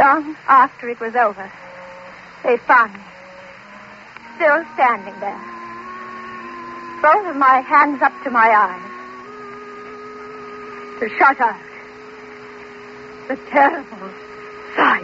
Long after it was over, they found me, still standing there, both of my hands up to my eyes, to shut out the terrible sight.